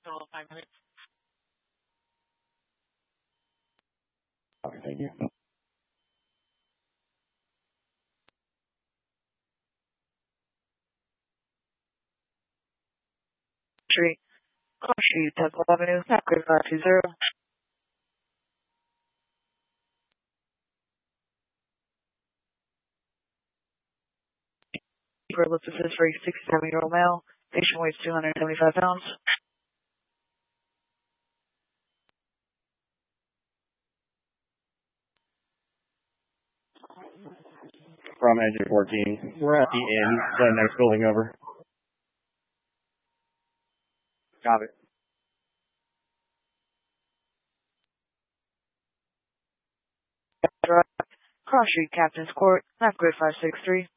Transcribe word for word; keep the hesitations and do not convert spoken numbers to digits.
Total five minutes. Okay, thank you. Street, Clark Street, Temple Avenue, Grid five two zero. Ellipsis for a sixty-seven-year-old male. Patient weighs two hundred seventy-five pounds. From exit fourteen. We're at the inn, the next building over. Got it. Cross Street, Captain's Court, Grid five six three.